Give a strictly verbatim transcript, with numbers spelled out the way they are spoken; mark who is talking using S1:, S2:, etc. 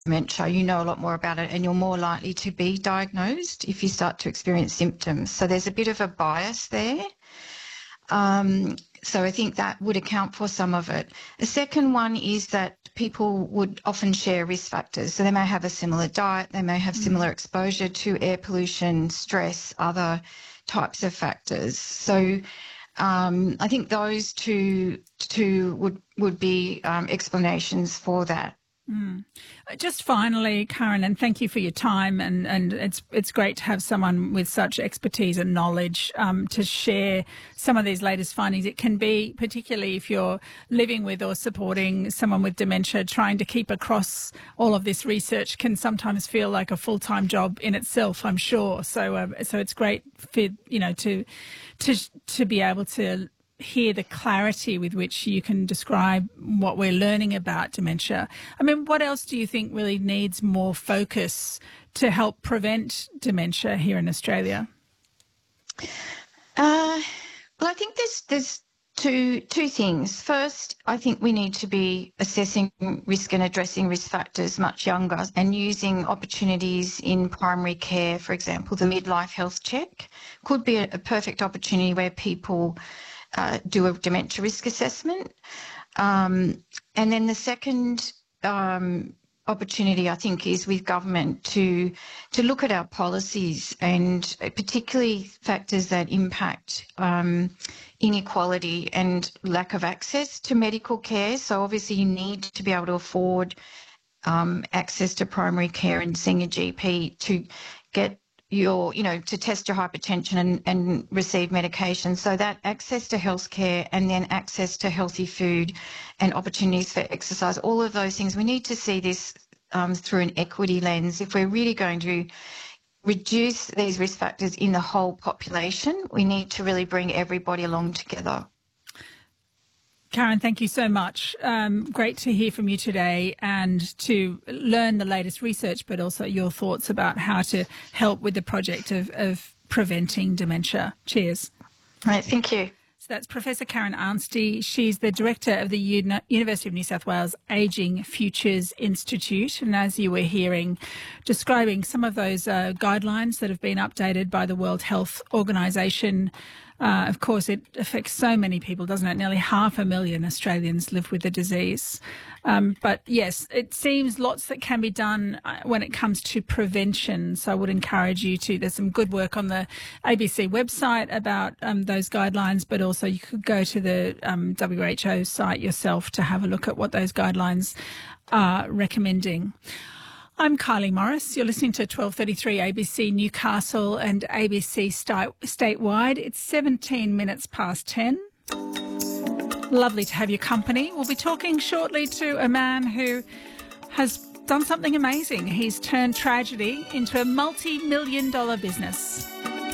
S1: dementia, you know a lot more about it and you're more likely to be diagnosed if you start to experience symptoms. So there's a bit of a bias there. Um, so I think that would account for some of it. The second one is that people would often share risk factors. So they may have a similar diet, they may have similar exposure to air pollution, stress, other types of factors. So um, I think those two two would would be um, explanations for that.
S2: Mm. Just finally, Karen, and thank you for your time, and, and it's it's great to have someone with such expertise and knowledge um, to share some of these latest findings. It can be, particularly if you're living with or supporting someone with dementia, trying to keep across all of this research can sometimes feel like a full-time job in itself, I'm sure. So um, so it's great for, you know, to to to be able to hear the clarity with which you can describe what we're learning about dementia. I mean, what else do you think really needs more focus to help prevent dementia here in Australia?
S1: Uh, well, I think there's there's two two things. First, I think we need to be assessing risk and addressing risk factors much younger and using opportunities in primary care. For example, the midlife health check could be a, a perfect opportunity where people Uh, do a dementia risk assessment. Um, and then the second um, opportunity, I think, is with government to to look at our policies and particularly factors that impact um, inequality and lack of access to medical care. So obviously you need to be able to afford um, access to primary care and seeing a G P to get your, you know, to test your hypertension and, and receive medication. So that access to healthcare and then access to healthy food and opportunities for exercise, all of those things, we need to see this um, through an equity lens. If we're really going to reduce these risk factors in the whole population, we need to really bring everybody along together.
S2: Karen, thank you so much. Um, great to hear from you today and to learn the latest research, but also your thoughts about how to help with the project of, of preventing dementia. Cheers.
S1: All right, thank you.
S2: So that's Professor Karen Arnsty. She's the director of the Uni- University of New South Wales Ageing Futures Institute. And as you were hearing, describing some of those uh, guidelines that have been updated by the World Health Organisation. Uh, of course, it affects so many people, doesn't it? Nearly half a million Australians live with the disease. Um, but yes, it seems lots that can be done when it comes to prevention. So I would encourage you to, there's some good work on the A B C website about um, those guidelines, but also you could go to the um, W H O site yourself to have a look at what those guidelines are recommending. I'm Kylie Morris. You're listening to twelve thirty-three A B C Newcastle and A B C sti- statewide. It's seventeen minutes past ten. Lovely to have your company. We'll be talking shortly to a man who has done something amazing. He's turned tragedy into a multi-million dollar business.